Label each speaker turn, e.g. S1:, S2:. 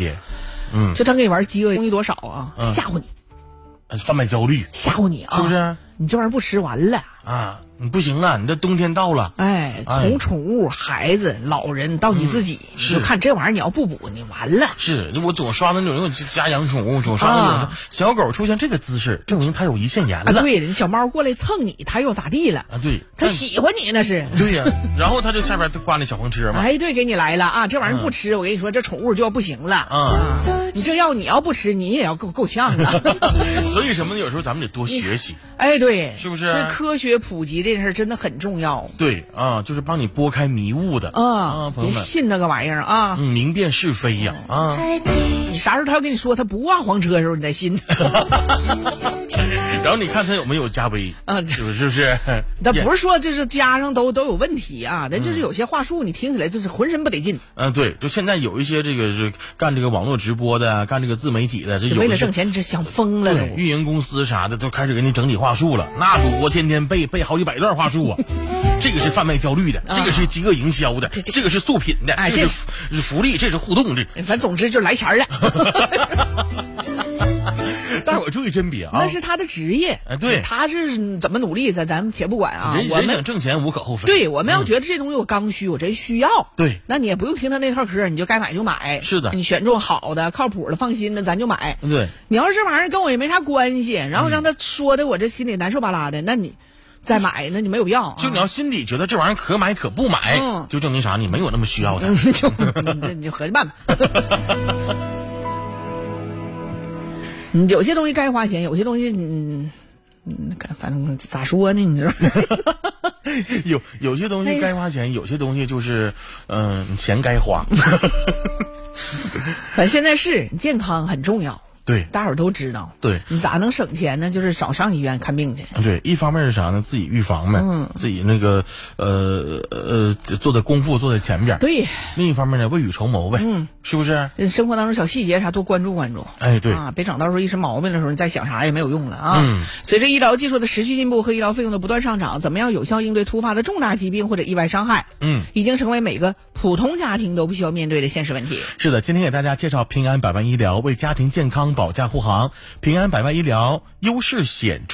S1: 的。
S2: 就他跟你玩饥饿容易多少啊？吓唬你，
S1: 贩卖焦虑，
S2: 吓唬你啊，
S1: 是不是？
S2: 你这玩意儿不吃完了
S1: 啊！你不行了，你这冬天到了。
S2: 从宠物、孩子、老人到你自己，你就看这玩意儿，你要不补，你完了。
S1: 是我总刷那种家养宠物，总刷那种小狗出现这个姿势，证明它有胰腺炎了。
S2: 对的，你小猫过来蹭你，它又咋地了？
S1: 对，
S2: 它喜欢你那是。
S1: 对呀，然后它就下边挂那小风车嘛。
S2: 对，给你来了啊！这玩意儿不吃，我跟你说，这宠物就要不行了你这药你要不吃，你也要够呛的。
S1: 所以什么呢？有时候咱们得多学习。
S2: 对，
S1: 是不是？
S2: 这科学普及这件事真的很重要。
S1: 对啊，就是帮你拨开迷雾的朋友们，
S2: 别信那个玩意儿啊！
S1: 明辨是非呀
S2: 你啥时候他要跟你说他不挂黄车的时候，你再信。
S1: 然后你看他有没有加微是不是？
S2: 他不是说就是加上都有问题啊，但就是有些话术你听起来就是浑身不得劲。
S1: 对，就现在有一些这个是干这个网络直播的，干这个自媒体的，
S2: 为了挣钱，这想疯了。
S1: 对，运营公司啥的都开始给你整理话术了。那主播天天背好几百段话术啊，这个是贩卖焦虑的，这个是饥饿营销的，这个是素品的，这是福利，这是互动的。
S2: 反正总之就来钱了。
S1: 但是我注意甄别啊，
S2: 那是他的职业，
S1: 对，
S2: 他是怎么努力咱们且不管啊。
S1: 人想挣钱无可厚非。
S2: 对，我们要觉得这东西我刚需，我真需要。
S1: 对，
S2: 那你也不用听他那套嗑，你就该买就买。
S1: 是的，
S2: 你选中好的、靠谱的、放心的，咱就买。
S1: 对，
S2: 你要是这玩意儿跟我也没啥关系，然后让他说的我这心里难受巴拉的，那你再买，那你没有必要。
S1: 就你要心里觉得这玩意儿可买可不买，就证明啥？你没有那么需要它。
S2: 你就合计办吧。有些东西该花钱，有些东西反正咋说呢？你知道
S1: 有些东西该花钱，有些东西就是钱该花。
S2: 反正现在是健康很重要。
S1: 对，
S2: 大伙儿都知道。
S1: 对，
S2: 你咋能省钱呢？就是少上医院看病去。
S1: 对，一方面是啥呢？自己预防呗，自己那个做的功夫做在前边。
S2: 对。
S1: 另一方面呢，未雨绸缪呗，是不是？
S2: 生活当中小细节啥多关注关注。
S1: 对
S2: 别长到时候一身毛病的时候，你再想啥也没有用了啊。随着医疗技术的持续进步和医疗费用的不断上涨，怎么样有效应对突发的重大疾病或者意外伤害？已经成为每个普通家庭都必须要面对的现实问题。
S1: 是的，今天给大家介绍平安百万医疗，为家庭健康保驾护航。平安百万医疗优势显著。